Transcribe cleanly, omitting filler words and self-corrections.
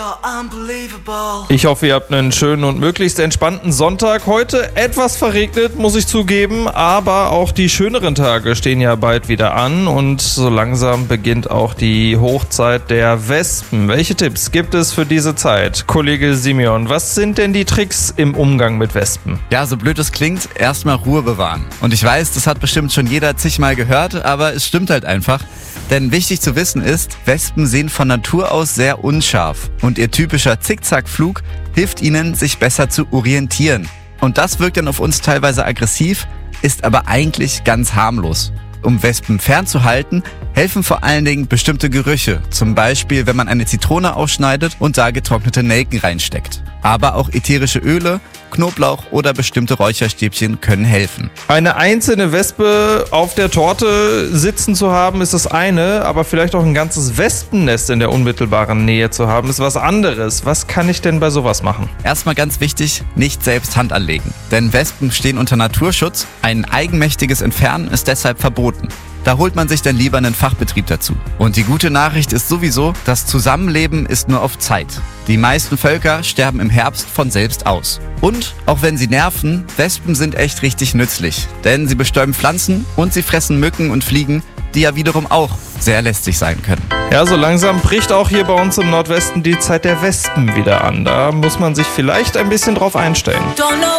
Ich hoffe, ihr habt einen schönen und möglichst entspannten Sonntag. Heute etwas verregnet, muss ich zugeben, aber auch die schöneren Tage stehen ja bald wieder an und so langsam beginnt auch die Hochzeit der Wespen. Welche Tipps gibt es für diese Zeit? Kollege Simeon, was sind denn die Tricks im Umgang mit Wespen? Ja, so blöd es klingt, erstmal Ruhe bewahren. Und ich weiß, das hat bestimmt schon jeder zigmal gehört, aber es stimmt halt einfach. Denn wichtig zu wissen ist, Wespen sehen von Natur aus sehr unscharf und ihr typischer Zickzackflug hilft ihnen, sich besser zu orientieren. Und das wirkt dann auf uns teilweise aggressiv, ist aber eigentlich ganz harmlos. Um Wespen fernzuhalten, helfen vor allen Dingen bestimmte Gerüche. Zum Beispiel, wenn man eine Zitrone ausschneidet und da getrocknete Nelken reinsteckt. Aber auch ätherische Öle, Knoblauch oder bestimmte Räucherstäbchen können helfen. Eine einzelne Wespe auf der Torte sitzen zu haben, ist das eine, aber vielleicht auch ein ganzes Wespennest in der unmittelbaren Nähe zu haben, ist was anderes. Was kann ich denn bei sowas machen? Erstmal ganz wichtig, nicht selbst Hand anlegen. Denn Wespen stehen unter Naturschutz, ein eigenmächtiges Entfernen ist deshalb verboten. Da holt man sich dann lieber einen Fachbetrieb dazu. Und die gute Nachricht ist sowieso, das Zusammenleben ist nur auf Zeit. Die meisten Völker sterben im Herbst von selbst aus. Und, auch wenn sie nerven, Wespen sind echt richtig nützlich. Denn sie bestäuben Pflanzen und sie fressen Mücken und Fliegen, die ja wiederum auch sehr lästig sein können. Ja, so langsam bricht auch hier bei uns im Nordwesten die Zeit der Wespen wieder an. Da muss man sich vielleicht ein bisschen drauf einstellen.